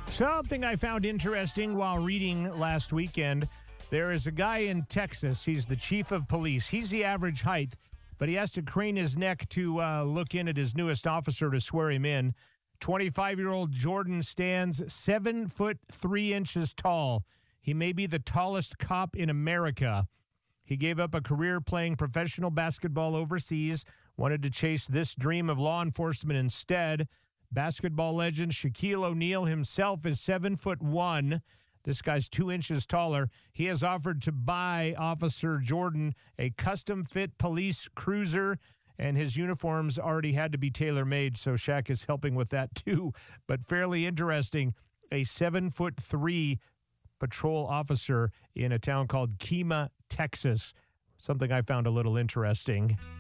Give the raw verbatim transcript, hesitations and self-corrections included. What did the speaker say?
Something I found interesting while reading last weekend. There is a guy in Texas. He's the chief of police. He's the average height, but he has to crane his neck to uh, look in at his newest officer to swear him in. twenty-five-year-old Jordan stands seven foot three inches tall. He may be the tallest cop in America. He gave up a career playing professional basketball overseas, wanted to chase this dream of law enforcement instead. Basketball legend Shaquille O'Neal himself is seven foot one. This guy's two inches taller. He has offered to buy Officer Jordan a custom-fit police cruiser, and his uniforms already had to be tailor-made, so Shaq is helping with that too. But fairly interesting, a seven foot three patrol officer in a town called Kemah, Texas. Something I found a little interesting.